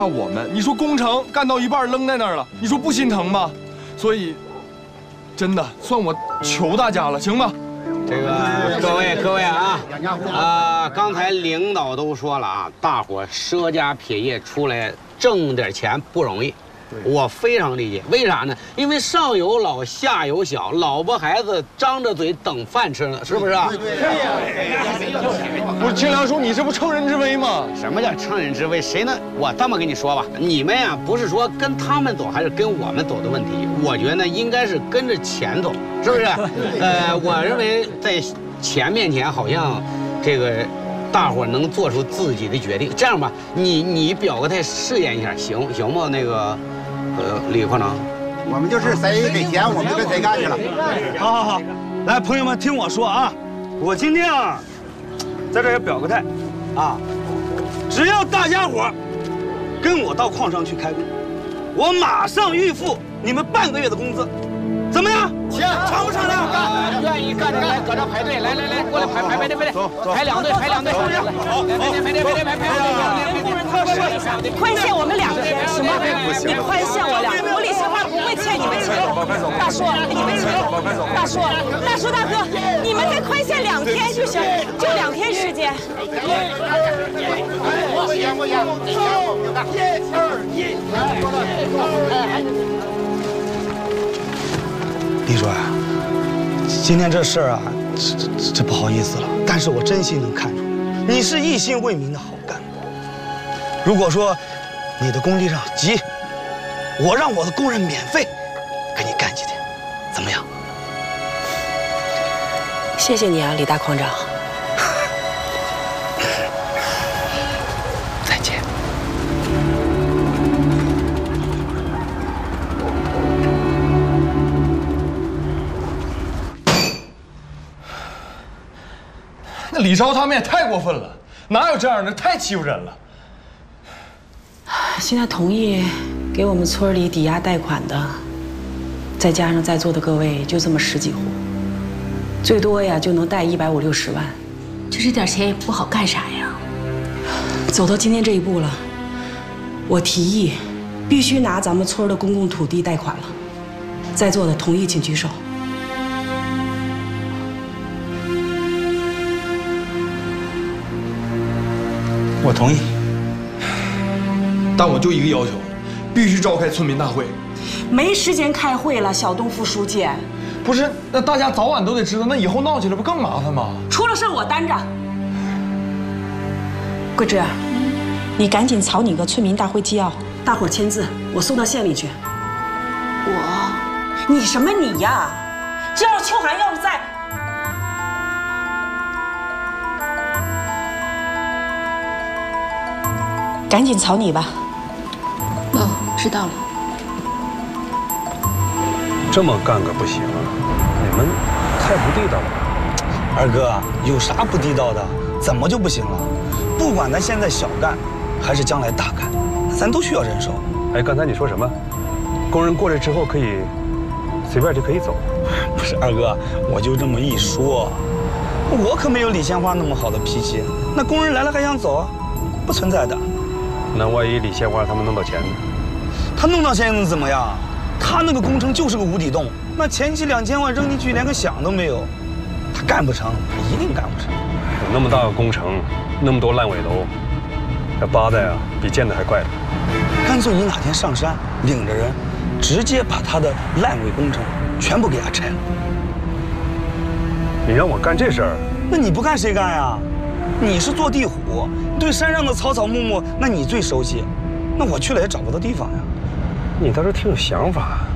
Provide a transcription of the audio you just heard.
那我们，你说工程干到一半扔在那儿了，你说不心疼吗？所以，真的算我求大家了，行吗？ 这个各位啊，刚才领导都说了啊，大伙舍家撇业出来挣点钱不容易。 我非常理解，为啥呢？因为上有老下有小，老婆孩子张着嘴等饭吃呢，是不是啊？ 不是清凉叔，你这不乘人之危吗？ 什么叫乘人之危？谁能？我这么跟你说吧，你们呀，不是说跟他们走还是跟我们走的问题，我觉得呢，应该是跟着钱走，是不是？我认为在钱面前，好像这个。 大伙能做出自己的决定。这样吧，你表个态试验一下，行吗？那个，李科长， 我们就是谁给钱，我们就跟谁干去了。 好，来，朋友们听我说啊，我今天啊，在这也表个态，啊，只要大家伙跟我到矿上去开工，我马上预付你们半个月的工资，怎么样？行，成不成的？ 愿意干的来，搁这排队，来，过来排队，排两队，好，来，排队， 宽限我们2天，什么？你宽限我2天，我李杏花不会欠你们钱。大叔，你们钱。大叔，大哥，你们再宽限2天就行，就2天时间。 李主任，今天这事儿啊，这不好意思了，但是我真心能看出，你是一心为民的好干部。如果说你的工地上急，我让我的工人免费给你干几天，怎么样？ 谢谢你啊，李大矿长。 再见。 那李超他们也太过分了，哪有这样的？太欺负人了。 现在同意给我们村里抵押贷款的，再加上在座的各位，就这么10几户，最多呀就能贷150、60万。 就这点钱也不好干啥呀？ 走到今天这一步了，我提议必须拿咱们村的公共土地贷款了。在座的同意请举手。 我同意， 但我就一个要求，必须召开村民大会。 没时间开会了，小东副书记。 不是，那大家早晚都得知道，那以后闹起来不更麻烦吗？ 出了事我担着。桂枝，你赶紧草拟个村民大会纪要，大伙签字，我送到县里去。你什么你呀？这要是秋寒要是在。赶紧草拟吧。 哦，知道了。 这么干可不行啊！你们太不地道了。 二哥，有啥不地道的？怎么就不行了？不管咱现在小干，还是将来大干，咱都需要人手。 哎，刚才你说什么？工人过来之后可以随便就可以走？ 不是二哥，我就这么一说，我可没有李鲜花那么好的脾气。那工人来了还想走啊？不存在的。 那万一李鲜花他们弄到钱呢？ 他弄到钱又能怎么样？他那个工程就是个无底洞，那前期2000万扔进去连个响都没有，他干不成，一定干不成。 有那么大个工程，那么多烂尾楼，这扒的呀比见的还快。 干脆你哪天上山，领着人，直接把他的烂尾工程全部给他拆了。 你让我干这事儿， 那你不干谁干呀？你是做地虎，对山上的草草木木，那你最熟悉。那我去了也找不到地方呀。 你倒是挺有想法。